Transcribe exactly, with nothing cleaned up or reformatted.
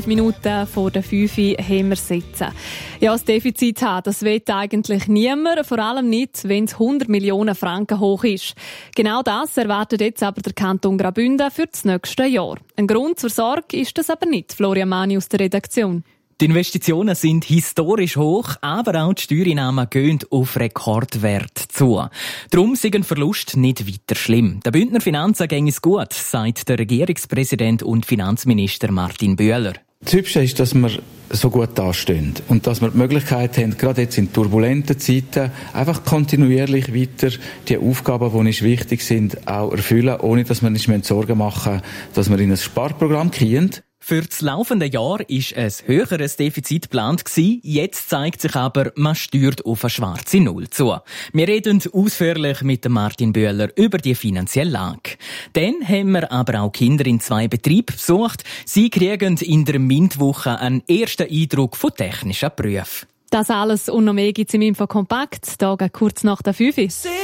Minuten vor der fünf haben wir sitzen. Ja, das Defizit haben, das will eigentlich niemand, vor allem nicht, wenn es hundert Millionen Franken hoch ist. Genau das erwartet jetzt aber der Kanton Graubünden für das nächste Jahr. Ein Grund zur Sorge ist das aber nicht, Florian Mani aus der Redaktion. Die Investitionen sind historisch hoch, aber auch die Steuereinnahmen gehen auf Rekordwert zu. Darum ist ein Verlust nicht weiter schlimm. Der Bündner Finanzen ging es gut, sagt der Regierungspräsident und Finanzminister Martin Bühler. Das Hübsche ist, dass wir so gut dastehen und dass wir die Möglichkeit haben, gerade jetzt in turbulenten Zeiten, einfach kontinuierlich weiter die Aufgaben, die uns wichtig sind, auch erfüllen, ohne dass wir nicht Sorgen machen müssen, dass wir in ein Sparprogramm gehen. Für das laufende Jahr war ein höheres Defizit geplant. Jetzt zeigt sich aber, man steuert auf eine schwarze Null zu. Wir reden ausführlich mit Martin Bühler über die finanzielle Lage. Dann haben wir aber auch Kinder in zwei Betrieben besucht. Sie kriegen in der MINT-Woche einen ersten Eindruck von technischen Berufen. Das alles und noch mehr gibt's im Infokompakt. Da kurz nach der fünf.